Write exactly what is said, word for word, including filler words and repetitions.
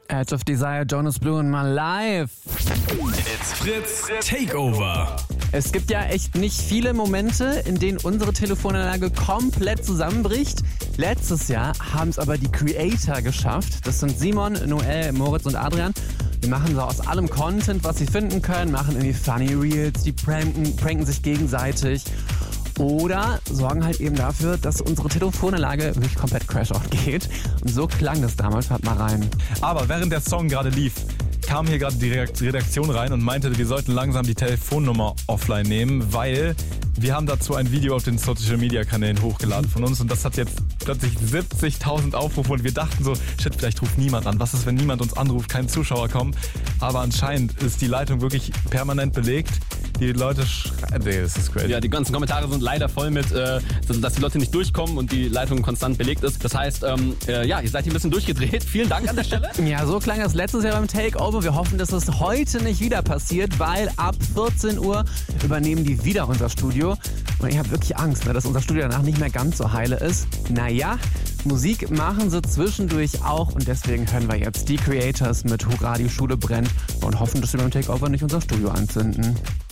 Edge of Desire, Jonas Blue und mal live. It's Fritz Takeover. Es gibt ja echt nicht viele Momente, in denen unsere Telefonanlage komplett zusammenbricht. Letztes Jahr haben es aber die Creator geschafft. Das sind Simon, Noel, Moritz und Adrian. Die machen so aus allem Content, was sie finden können, machen irgendwie Funny Reels, die pranken, pranken sich gegenseitig. Oder sorgen halt eben dafür, dass unsere Telefonanlage wirklich komplett Crash-Out geht. Und so klang das damals. Hört mal rein. Aber während der Song gerade lief, kam hier gerade die Redaktion rein und meinte, wir sollten langsam die Telefonnummer offline nehmen, weil wir haben dazu ein Video auf den Social-Media-Kanälen hochgeladen von uns und das hat jetzt plötzlich siebzigtausend Aufrufe und wir dachten so, shit, vielleicht ruft niemand an. Was ist, wenn niemand uns anruft, kein Zuschauer kommen? Aber anscheinend ist die Leitung wirklich permanent belegt. Die Leute schreien, das ist crazy. Ja, die ganzen Kommentare sind leider voll mit, äh, dass die Leute nicht durchkommen und die Leitung konstant belegt ist. Das heißt, ähm, äh, ja, ihr seid hier ein bisschen durchgedreht. Vielen Dank an der Stelle. Ja, so klang das letztes Jahr beim Takeover. Wir hoffen, dass es heute nicht wieder passiert, weil ab vierzehn Uhr übernehmen die wieder unser Studio. Und ich habe wirklich Angst, dass unser Studio danach nicht mehr ganz so heile ist. Naja, Musik machen sie zwischendurch auch und deswegen hören wir jetzt die Creators mit Hurra, die Schule brennt und hoffen, dass sie beim Takeover nicht unser Studio anzünden.